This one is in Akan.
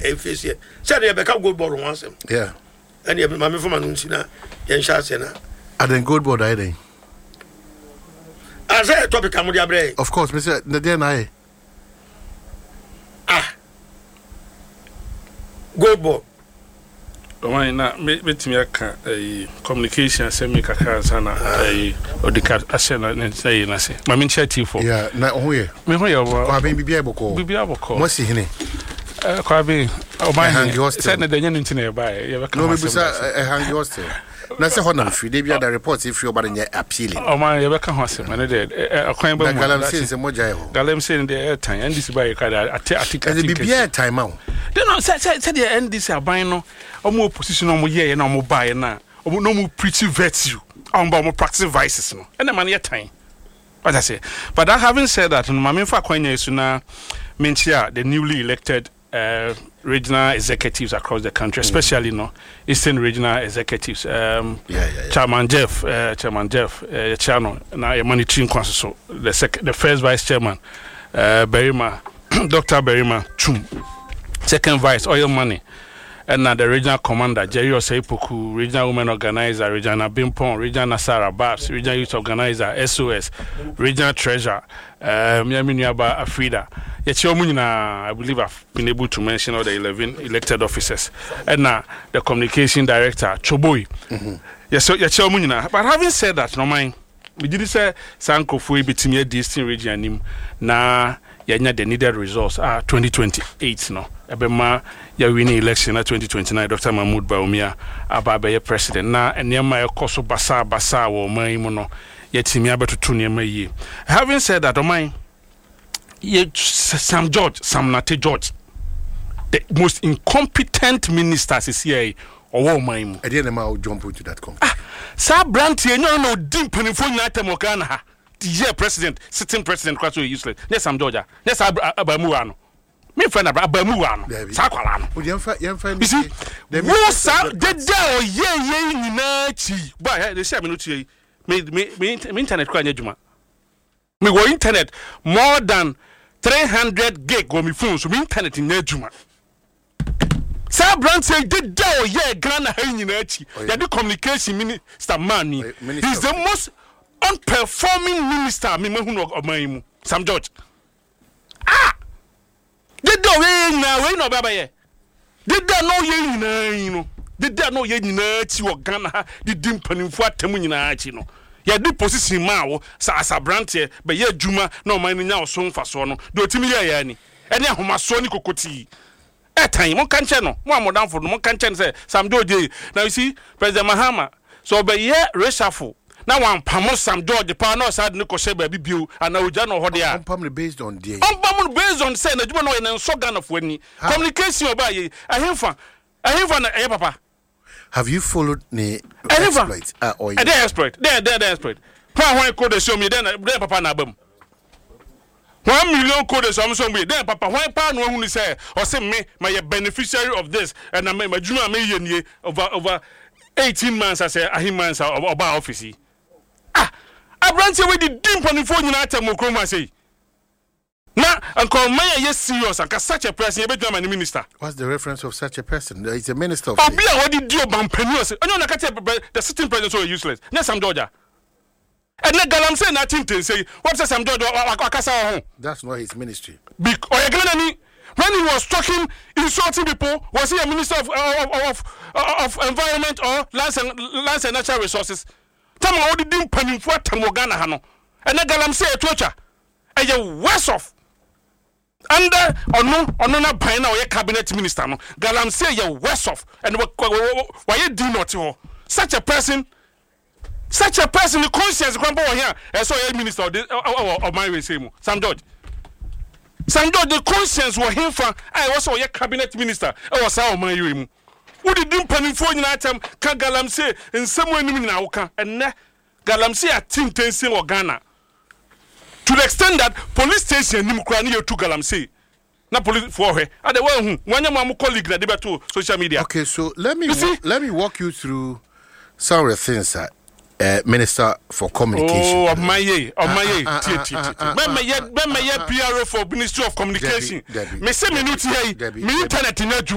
face here said you become good board once yeah and you mama from anunchina yen shasena and then good board I dey as a topic am dia bre of course me say the day na good board why na betimi aka communication semi kaka sana odika asena na say na say ma me chat for yeah na ohoye me hoye kwa ben bibia boko mo si hene kwa ben o ma say na danya nti na e ba ye be ka no me busa hang hostel na say honam free dey bia the report if you about the appealing o ma ye be ka ho asem na dey akwan ba mu galam say mo jai ho galam say dey time and this ba ye ka atika bibia time out no say the end this aban no omo opposition omo ye na omo buy na omo no mo preach virtue omo practice vices no and man ye time what I say but that having said that no me fa kwanya isu na mentia the newly elected regional executives across the country especially no eastern regional executives chairman Jeff channel na monitoring council the first vice chairman Berima Dr. Berima Chum second vice oil money and now the regional commander Jerry Oseipoku, regional women organizer Regina Bimpon, regional Sarah Babs, regional youth organizer SOS, regional treasurer Miaminuaba Afrida. Yet I believe I've been able to mention all the 11 elected officers and now the communication director Choboi. Yes, but having said that, no mind we did say Sanko Fui between this region na yanya the needed results 2028 no ebema ya win election na 2029 Dr. Mahmoud Bawumia ababe president na enema ekoso basa wo man mu no yetimi abetutu nema yi. Having said that, man, Sam Nate George, the most incompetent ministers is here or man mu. Edienema will jump into that come. Sa brantie no dim panifo nyata mokana ha. The president, sitting president, quite so useless. Yes, I'm Georgia. Yes, Abamuano. Me friend Abamuano. Sakwalano. You see, what's up? The day, but they say, me internet crying, Juma. Me go internet more than 300 gig go me phone, so me internet in Juma. Sa brand say the day, Grana Hayinachi. They do communication minister man. He's the most unperforming minister me who know of Sam George. Did do we no baba ye. Did there no ye na you know. Did there no ye na chi wo Ghana did dim panimfo atemu nyina chi no. Ye do position ma wo sa brand ye be ye adwuma na man nya wo so mfaso no. Do timi ye ya ni. Ene ahomaso ni kokoti. Etan mo kanche no. Mo amodamfo no mo kanche say Sam George. Now you see President Mahama so be ye reshuffle. Now one pamo Sam George pa no sad no kose ba bibio ana oja no ho de a pamo based on day based on say na djuma no ye so Ghana fo ani communication oba ye ahemfa na e papa. Have you followed the exploit or the exploit there when code they show me then papa na abam 1 million code so am me then papa when pa no hu ni say o say me my beneficiary of this and my djuma me ye nie over 18 months as a himans oba office. I branch away the dim panifo nyina atemokro say. Na uncle Maya yes serious and such a person you be my minister. What's the reference of such a person? He's a minister of Obia what did you bampanios? I na kate the sitting president so useless. Na Sam Georgia. And let Galam say nothing say what says Sam Georgia akasa ho. That's not his ministry. Big when he was talking insulting people, was he a minister of environment or lands and natural resources? Tama odi dim panimfo atamogana ha no. And Galam say a torture. And you worse off. Under ono na ban na oye cabinet minister no. Galam say you worse off. And why you do not ho. Such a person the conscience kwampo here. So a minister of my way say Sam George. Sam George the conscience were him for I also a cabinet minister. I was how my you. Who did dim panimfo nyina atam ka Galam say nsem anim na woka enne Galam say atintense o Ghana to the extent that police station nim kra na you to Galam say na police for he ade wa hu wanya ma colleague na dey to social media. Okay, so let me walk you through some of the things that Minister for Communication. Oh, my ye. PRO for Ministry of Communication. Me say me no tie me internet in